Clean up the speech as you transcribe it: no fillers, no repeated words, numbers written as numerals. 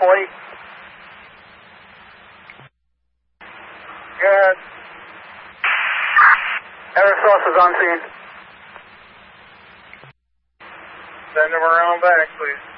40. Good. Air Source is on scene. Send them around back, please.